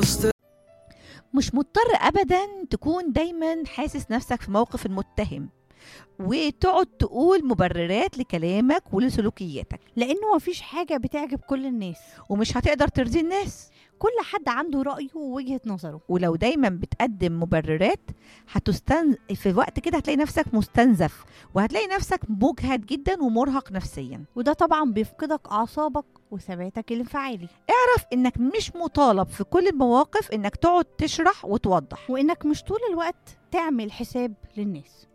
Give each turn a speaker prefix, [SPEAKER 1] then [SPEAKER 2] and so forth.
[SPEAKER 1] مش مضطر أبدا تكون دايما حاسس نفسك في موقف المتهم وتقعد تقول مبررات لكلامك ولسلوكياتك،
[SPEAKER 2] لأنه مفيش حاجة بتعجب كل الناس.
[SPEAKER 1] ومش هتقدر ترضي الناس.
[SPEAKER 2] كل حد عنده رأيه ووجهة نظره.
[SPEAKER 1] ولو دايما بتقدم مبررات في وقت كده هتلاقي نفسك مستنزف، وهتلاقي نفسك مجهد جدا ومرهق نفسيا.
[SPEAKER 2] وده طبعا بيفقدك أعصابك وثباتك الانفعالي،
[SPEAKER 1] اعرف انك مش مطالب في كل المواقف انك تقعد تشرح وتوضح.
[SPEAKER 2] وإنك مش طول الوقت تعمل حساب للناس.